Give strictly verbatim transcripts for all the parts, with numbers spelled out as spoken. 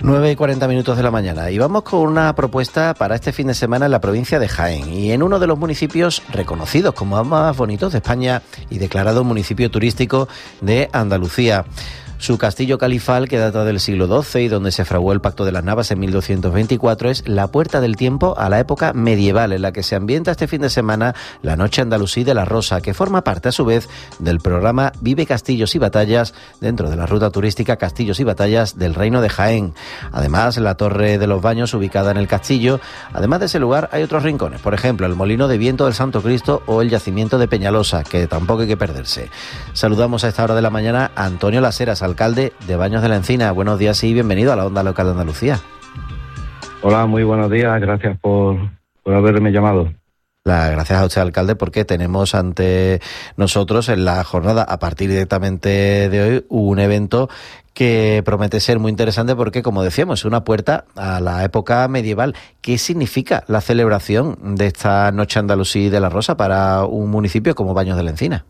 nueve y cuarenta minutos de la mañana y vamos con una propuesta para este fin de semana en la provincia de Jaén y en uno de los municipios reconocidos como más bonitos de España y declarado municipio turístico de Andalucía. Su castillo califal, que data del siglo doce y donde se fraguó el Pacto de las Navas en mil doscientos veinticuatro, es la puerta del tiempo a la época medieval, en la que se ambienta este fin de semana la Noche Andalusí de la Rosa, que forma parte a su vez del programa Vive Castillos y Batallas dentro de la ruta turística Castillos y Batallas del Reino de Jaén. Además, la Torre de los Baños, ubicada en el castillo. Además de ese lugar hay otros rincones, por ejemplo, el Molino de Viento del Santo Cristo o el Yacimiento de Peñalosa, que tampoco hay que perderse. Saludamos a esta hora de la mañana a Antonio Las Heras, alcalde de Baños de la Encina. Buenos días y bienvenido a la Onda Local de Andalucía. Hola, muy buenos días, gracias por, por haberme llamado. La, gracias a usted, alcalde, porque tenemos ante nosotros en la jornada, a partir directamente de hoy, un evento que promete ser muy interesante porque, como decíamos, es una puerta a la época medieval. ¿Qué significa la celebración de esta Noche Andalusí de la Rosa para un municipio como Baños de la Encina?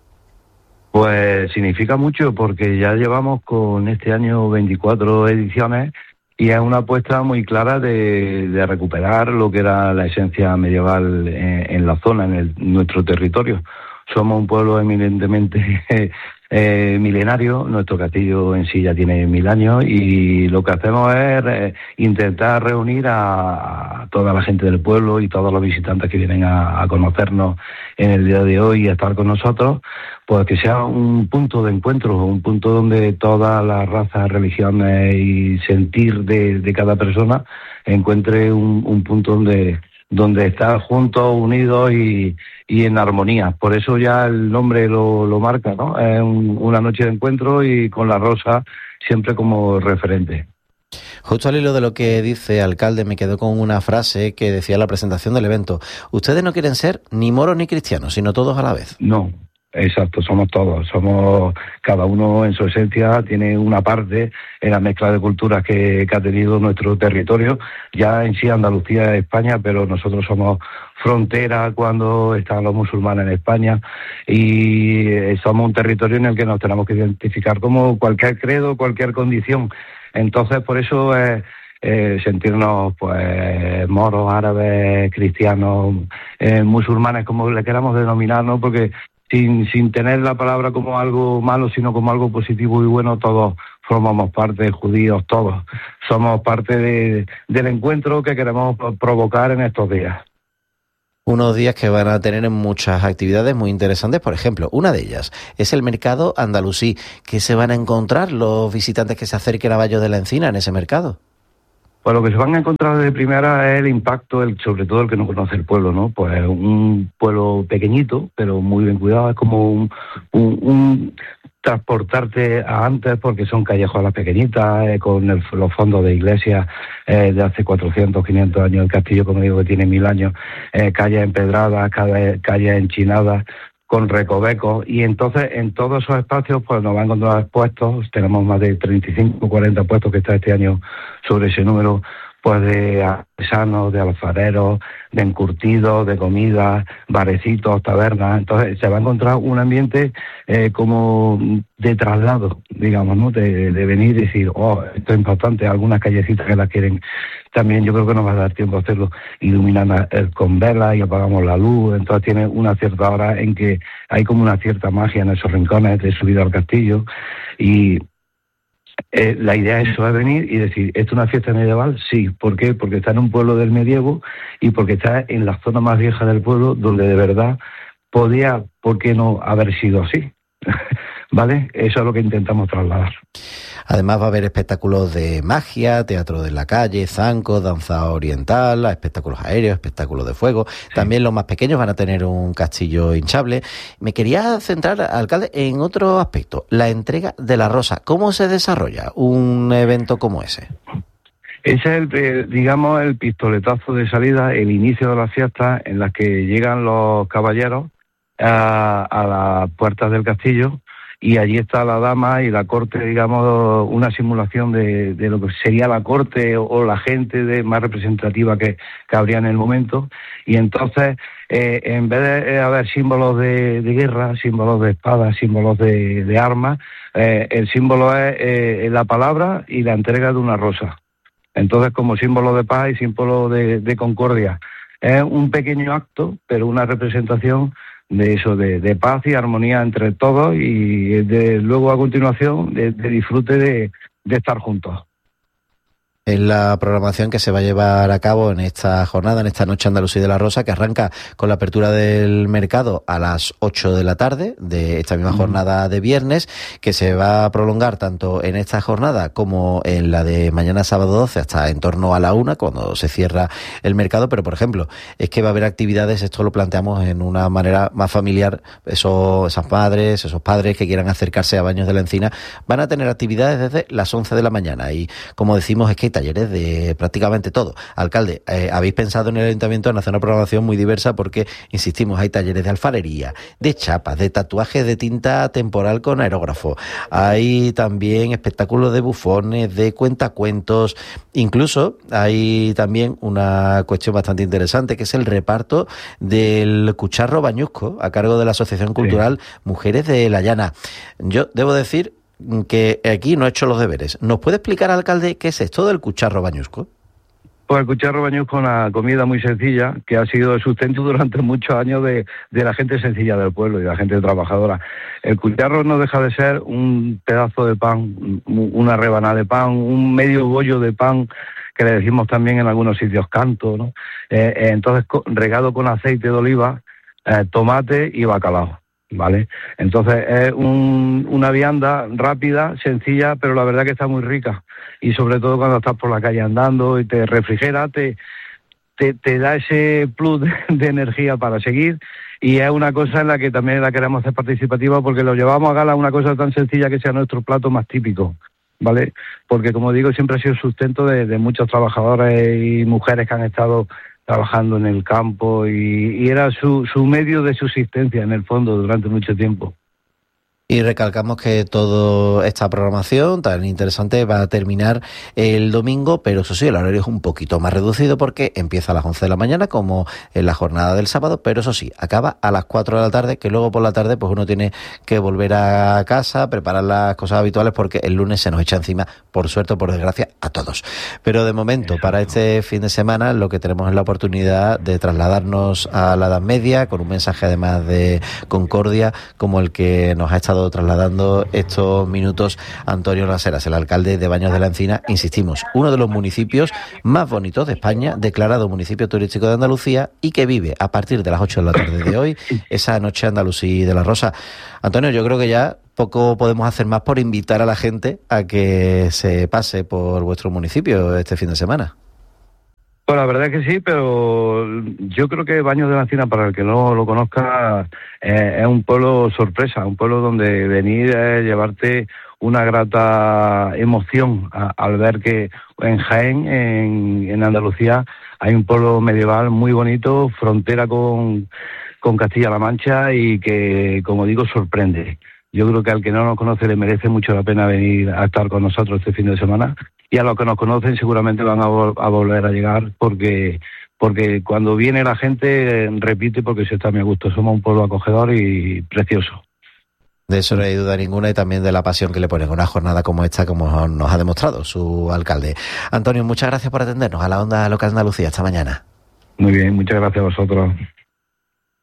Pues significa mucho porque ya llevamos con este año veinticuatro ediciones y es una apuesta muy clara de, de recuperar lo que era la esencia medieval en, en la zona, en el, nuestro territorio. Somos un pueblo eminentemente eh, milenario, nuestro castillo en sí ya tiene mil años y lo que hacemos es eh, intentar reunir a, a toda la gente del pueblo y todos los visitantes que vienen a, a conocernos en el día de hoy y a estar con nosotros, pues que sea un punto de encuentro, un punto donde todas las razas, religiones y sentir de, de cada persona encuentre un, un punto donde donde estar juntos, unidos y, y en armonía. Por eso ya el nombre lo, lo marca, ¿no? Es un, una noche de encuentro y con la rosa siempre como referente. Justo al hilo de lo que dice, alcalde, me quedo con una frase que decía en la presentación del evento. Ustedes no quieren ser ni moros ni cristianos, sino todos a la vez. No. Exacto, somos todos, somos cada uno en su esencia, tiene una parte en la mezcla de culturas que, que ha tenido nuestro territorio, ya en sí Andalucía es España, pero nosotros somos frontera cuando están los musulmanes en España y somos un territorio en el que nos tenemos que identificar como cualquier credo, cualquier condición. Entonces, por eso es... Eh, sentirnos pues moros, árabes, cristianos, eh, musulmanes, como le queramos denominar, ¿no? Porque sin sin tener la palabra como algo malo, sino como algo positivo y bueno, todos formamos parte, judíos, todos somos parte de, del encuentro que queremos provocar en estos días. Unos días que van a tener muchas actividades muy interesantes. Por ejemplo, una de ellas es el mercado andalusí. ¿Qué se van a encontrar los visitantes que se acerquen a Baños de la Encina en ese mercado? Pues lo que se van a encontrar de primera es el impacto, el, sobre todo el que no conoce el pueblo, ¿no? Pues un pueblo pequeñito, pero muy bien cuidado, es como un, un, un transportarte a antes, porque son callejuelas pequeñitas, eh, con el, los fondos de iglesias eh, de hace cuatrocientos, quinientos años, el castillo, como digo, que tiene mil años, eh, calles empedradas, calles, calles enchinadas, con recovecos, y entonces en todos esos espacios pues nos van a encontrar puestos, tenemos más de treinta y cinco, cuarenta puestos que está este año sobre ese número, pues de artesanos, de alfareros, de encurtidos, de comida, barecitos, tabernas. Entonces se va a encontrar un ambiente eh, como de traslado, digamos, ¿no? De, de venir y decir, oh, esto es importante, algunas callecitas que las quieren. También yo creo que nos va a dar tiempo a hacerlo, iluminar con velas y apagamos la luz. Entonces tiene una cierta hora en que hay como una cierta magia en esos rincones de subida al castillo. Y Eh, la idea es eso, es venir y decir, ¿esto es una fiesta medieval? Sí. ¿Por qué? Porque está en un pueblo del medievo y porque está en la zona más vieja del pueblo donde de verdad podía, ¿por qué no haber sido así? ¿Vale? Eso es lo que intentamos trasladar. Además va a haber espectáculos de magia, teatro de la calle, zancos, danza oriental, espectáculos aéreos, espectáculos de fuego. Sí. También los más pequeños van a tener un castillo hinchable. Me quería centrar, alcalde, en otro aspecto, la entrega de la rosa. ¿Cómo se desarrolla un evento como ese? Ese es, el, digamos, el pistoletazo de salida, el inicio de la fiesta en las que llegan los caballeros a, a las puertas del castillo. Y allí está la dama y la corte, digamos, una simulación de, de lo que sería la corte o, o la gente de, más representativa que, que habría en el momento. Y entonces, eh, en vez de haber símbolos de, de guerra, símbolos de espadas, símbolos de, de armas, eh, el símbolo es eh, la palabra y la entrega de una rosa. Entonces, como símbolo de paz y símbolo de, de concordia. Es un pequeño acto, pero una representación de eso, de, de paz y armonía entre todos y de, luego a continuación de, de disfrute de, de estar juntos. Es la programación que se va a llevar a cabo en esta jornada, en esta Noche Andalusí de la Rosa, que arranca con la apertura del mercado a las ocho de la tarde de esta misma jornada de viernes, que se va a prolongar tanto en esta jornada como en la de mañana sábado doce hasta en torno a la una, cuando se cierra el mercado. Pero, por ejemplo, es que va a haber actividades, esto lo planteamos en una manera más familiar, esos, esas madres, esos padres que quieran acercarse a Baños de la Encina, van a tener actividades desde las once de la mañana y, como decimos, es que hay talleres de prácticamente todo. Alcalde, eh, habéis pensado en el Ayuntamiento en hacer una programación muy diversa porque, insistimos, hay talleres de alfarería, de chapas, de tatuajes de tinta temporal con aerógrafo, hay también espectáculos de bufones, de cuentacuentos, incluso hay también una cuestión bastante interesante que es el reparto del cucharro bañusco a cargo de la Asociación Cultural sí. Mujeres de la Llana. Yo debo decir que aquí no he hecho los deberes. ¿Nos puede explicar, alcalde, qué es esto del cucharro bañusco? Pues el cucharro bañusco es una comida muy sencilla que ha sido el sustento durante muchos años de, de la gente sencilla del pueblo y de la gente trabajadora. El cucharro no deja de ser un pedazo de pan, una rebanada de pan, un medio bollo de pan, que le decimos también en algunos sitios canto, ¿no? Eh, eh, entonces regado con aceite de oliva, eh, tomate y bacalao. ¿Vale? Entonces es un, una vianda rápida, sencilla, pero la verdad que está muy rica. Y sobre todo cuando estás por la calle andando y te refrigera, te, te, te da ese plus de, de energía para seguir. Y es una cosa en la que también la queremos hacer participativa porque lo llevamos a gala, una cosa tan sencilla que sea nuestro plato más típico, ¿vale? Porque, como digo, siempre ha sido el sustento de, de muchos trabajadores y mujeres que han estado trabajando en el campo y, y era su, su medio de subsistencia en el fondo durante mucho tiempo. Y recalcamos que toda esta programación tan interesante va a terminar el domingo, pero eso sí, el horario es un poquito más reducido porque empieza a las once de la mañana como en la jornada del sábado, pero eso sí, acaba a las cuatro de la tarde, que luego por la tarde pues uno tiene que volver a casa, preparar las cosas habituales porque el lunes se nos echa encima, por suerte o por desgracia, a todos. Pero de momento, exacto, para este fin de semana lo que tenemos es la oportunidad de trasladarnos a la Edad Media con un mensaje además de concordia como el que nos ha estado trasladando estos minutos Antonio Laseras, el alcalde de Baños de la Encina, insistimos, uno de los municipios más bonitos de España, declarado municipio turístico de Andalucía y que vive a partir de las ocho de la tarde de hoy esa Noche Andalusí de la Rosa. Antonio, yo creo que ya poco podemos hacer más por invitar a la gente a que se pase por vuestro municipio este fin de semana. Pues la verdad es que sí, pero yo creo que Baños de la Encina, para el que no lo conozca, eh, es un pueblo sorpresa, un pueblo donde venir es llevarte una grata emoción a, al ver que en Jaén, en, en Andalucía, hay un pueblo medieval muy bonito, frontera con, con Castilla-La Mancha y que, como digo, sorprende. Yo creo que al que no nos conoce le merece mucho la pena venir a estar con nosotros este fin de semana. Y a los que nos conocen seguramente van a, vol- a volver a llegar porque porque cuando viene la gente repite porque se está muy a gusto. Somos un pueblo acogedor y precioso. De eso no hay duda ninguna y también de la pasión que le ponen a una jornada como esta, como nos ha demostrado su alcalde. Antonio, muchas gracias por atendernos a la Onda Local Andalucía esta mañana. Muy bien, muchas gracias a vosotros.